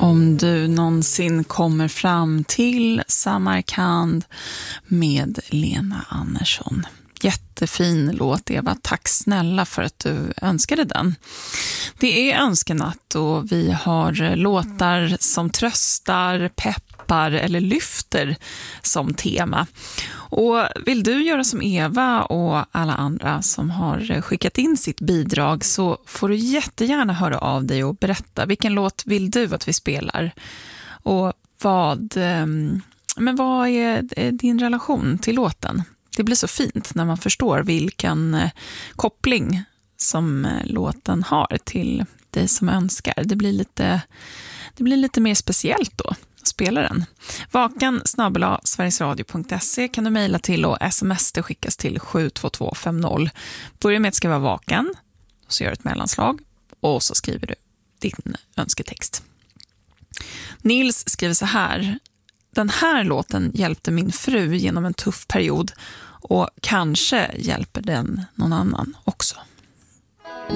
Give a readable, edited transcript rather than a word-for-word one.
Om du någonsin kommer fram till Samarkand med Lena Andersson. Jättefin låt, Eva. Tack snälla för att du önskade den. Det är önskenatt och vi har låtar som tröstar, peppar eller lyfter som tema. Och vill du göra som Eva och alla andra som har skickat in sitt bidrag, så får du jättegärna höra av dig och berätta vilken låt vill du att vi spelar och vad är din relation till låten. Det blir så fint när man förstår vilken koppling som låten har till dig som önskar. Det blir lite mer speciellt då att spela den. vakan@sverigesradio.se kan du mejla till och sms det skickas till 72250. Börja med att skriva vakan, så gör ett mellanslag och så skriver du din önsketext. Nils skriver så här: den här låten hjälpte min fru genom en tuff period och kanske hjälper den någon annan också.